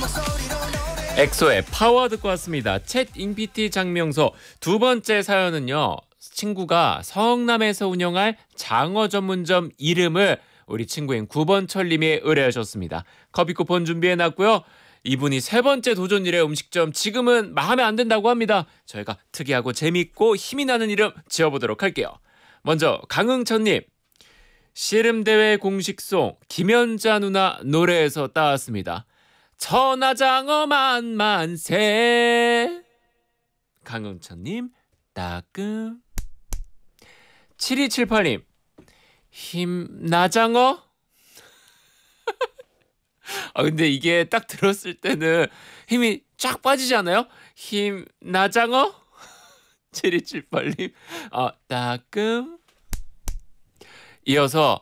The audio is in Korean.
엑소의 파워 듣고 왔습니다. 챗 잉피티 장명소 두 번째 사연은요. 친구가 성남에서 운영할 장어 전문점 이름을 우리 친구인 9번 철님이 의뢰하셨습니다. 커피 쿠폰 준비해놨고요. 이분이 세 번째 도전일의 음식점 지금은 마음에 안 든다고 합니다. 저희가 특이하고 재밌고 힘이 나는 이름 지어보도록 할게요. 먼저 강흥천님. 씨름대회 공식송 김연자 누나 노래에서 따왔습니다. 천하장어 만만세. 강흥천님 따끔. 7278님 힘나장어. 근데 이게 딱 들었을 때는 힘이 쫙 빠지지 않아요? 힘나장어. 7278님 따끔. 이어서